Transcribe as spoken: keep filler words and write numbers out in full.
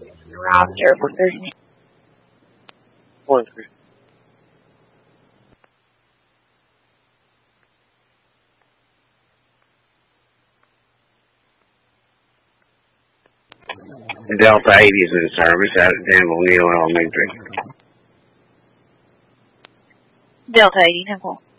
Roger, four thirty. One three. Delta eighty is in service out at Danville Neal Elementary. Delta eighty, Temple.